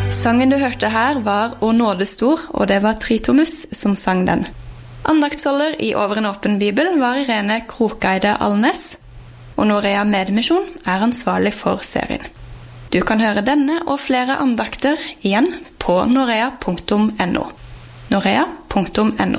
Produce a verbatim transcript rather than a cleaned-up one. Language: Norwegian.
Sangen du hørte her var «O nåde stor», og det var Tritomus som sang den. Andaktsholder i Over en åpen bibel var Irene Krokeide Alnes, og Norea Medmisjon er ansvarlig for serien. Du kan høre denne og flere andakter igjen på norea punktum no. norea punktum no